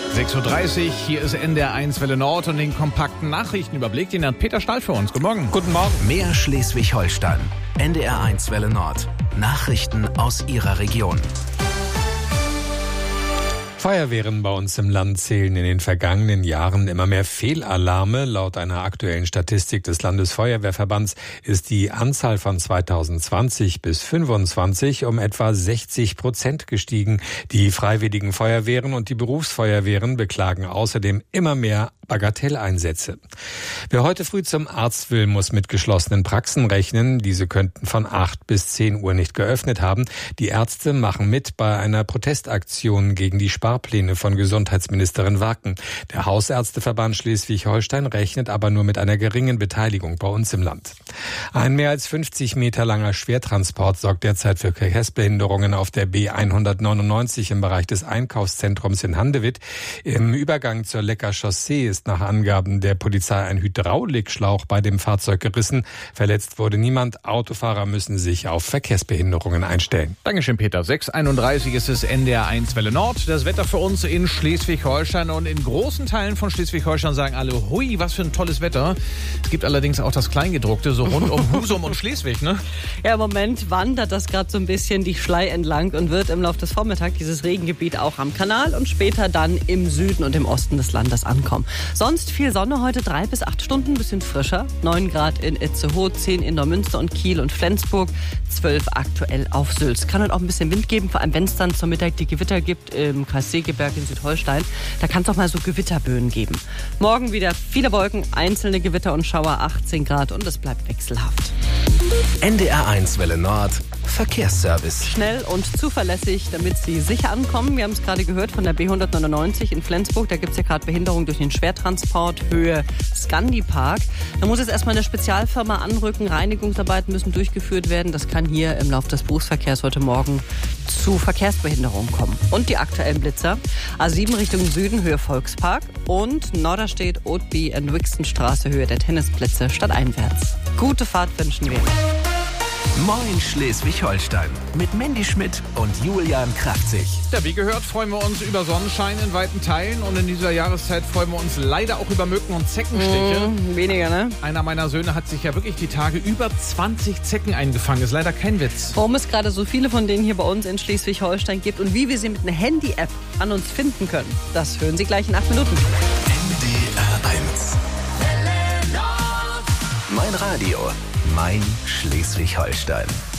6:30 Uhr, hier ist NDR1 Welle Nord und den kompakten Nachrichtenüberblick, den hat Peter Stahl für uns. Guten Morgen. Guten Morgen. Mehr Schleswig-Holstein. NDR1 Welle Nord. Nachrichten aus Ihrer Region. Feuerwehren bei uns im Land zählen in den vergangenen Jahren immer mehr Fehlalarme. Laut einer aktuellen Statistik des Landesfeuerwehrverbands ist die Anzahl von 2020 bis 2025 um etwa 60% gestiegen. Die Freiwilligen Feuerwehren und die Berufsfeuerwehren beklagen außerdem immer mehr Bagatelleinsätze. Wer heute früh zum Arzt will, muss mit geschlossenen Praxen rechnen. Diese könnten von 8 bis 10 Uhr nicht geöffnet haben. Die Ärzte machen mit bei einer Protestaktion gegen die Sparpläne von Gesundheitsministerin Wacken. Der Hausärzteverband Schleswig-Holstein rechnet aber nur mit einer geringen Beteiligung bei uns im Land. Ein mehr als 50 Meter langer Schwertransport sorgt derzeit für Verkehrsbehinderungen auf der B199 im Bereich des Einkaufszentrums in Handewitt. Im Übergang zur Lecker Chaussee ist nach Angaben der Polizei ein Hydraulikschlauch bei dem Fahrzeug gerissen. Verletzt wurde niemand. Autofahrer müssen sich auf Verkehrsbehinderungen einstellen. Dankeschön, Peter. 6:31 Uhr ist es NDR1 Welle Nord. Das Wetter für uns in Schleswig-Holstein und in großen Teilen von Schleswig-Holstein sagen alle, hui, was für ein tolles Wetter. Es gibt allerdings auch das Kleingedruckte, so rund um Husum und Schleswig, ne? Ja, im Moment wandert das gerade so ein bisschen die Schlei entlang und wird im Laufe des Vormittags dieses Regengebiet auch am Kanal und später dann im Süden und im Osten des Landes ankommen. Sonst viel Sonne, heute 3 bis 8 Stunden, ein bisschen frischer. 9 Grad in Itzehoe, 10 in Neumünster und Kiel und Flensburg, 12 aktuell auf Sülz. Kann halt auch ein bisschen Wind geben, vor allem wenn es dann zum Mittag die Gewitter gibt im Kreis-Segeberg in Südholstein. Da kann es auch mal so Gewitterböen geben. Morgen wieder viele Wolken, einzelne Gewitter und Schauer, 18 Grad und es bleibt wechselhaft. NDR1 Welle Nord. Verkehrsservice. Schnell und zuverlässig, damit Sie sicher ankommen. Wir haben es gerade gehört von der B199 in Flensburg. Da gibt es ja gerade Behinderung durch den Schwertransport Höhe Scandi-Park. Da muss jetzt erstmal eine Spezialfirma anrücken. Reinigungsarbeiten müssen durchgeführt werden. Das kann hier im Laufe des Berufsverkehrs heute Morgen zu Verkehrsbehinderungen kommen. Und die aktuellen Blitzer. A7 Richtung Süden, Höhe Volkspark. Und Norderstedt, Oatby und Wixenstraße, Höhe der Tennisplätze, stadteinwärts. Gute Fahrt wünschen wir. Moin Schleswig-Holstein mit Mandy Schmidt und Julian Kraftzig. Ja, wie gehört, freuen wir uns über Sonnenschein in weiten Teilen und in dieser Jahreszeit freuen wir uns leider auch über Mücken und Zeckenstiche. Weniger, ne? Einer meiner Söhne hat sich ja wirklich die Tage über 20 Zecken eingefangen. Ist leider kein Witz. Warum es gerade so viele von denen hier bei uns in Schleswig-Holstein gibt und wie wir sie mit einer Handy-App an uns finden können, das hören Sie gleich in 8 Minuten. NDR1. Mein Radio, mein Schleswig-Holstein.